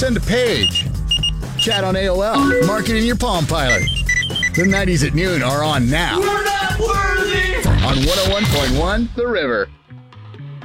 send a page. Chat on AOL. Mark it in your Palm Pilot. The 90s at noon are on now. We're not worthy! On 101.1 The River.